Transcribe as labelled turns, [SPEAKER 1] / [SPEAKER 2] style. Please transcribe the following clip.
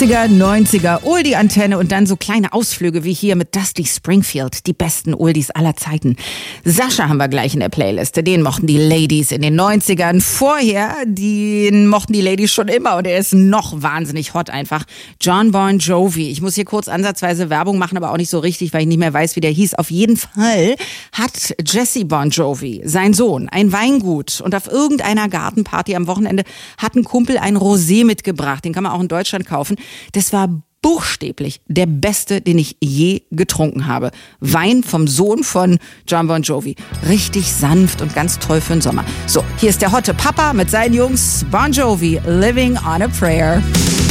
[SPEAKER 1] 80er, 90er, Oldie-Antenne und dann so kleine Ausflüge wie hier mit Dusty Springfield, die besten Oldies aller Zeiten. Sascha haben wir gleich in der Playliste, den mochten die Ladies in den 90ern. Vorher, den mochten die Ladies schon immer und er ist noch wahnsinnig hot einfach. Jon Bon Jovi. Ich muss hier kurz ansatzweise Werbung machen, aber auch nicht so richtig, weil ich nicht mehr weiß, wie der hieß. Auf jeden Fall hat Jesse Bon Jovi, sein Sohn, ein Weingut und auf irgendeiner Gartenparty am Wochenende hat ein Kumpel ein Rosé mitgebracht. Den kann man auch in Deutschland kaufen. Das war buchstäblich der beste, den ich je getrunken habe. Wein vom Sohn von Jon Bon Jovi. Richtig sanft und ganz toll für den Sommer. So, hier ist der hotte Papa mit seinen Jungs. Bon Jovi, Living on a Prayer.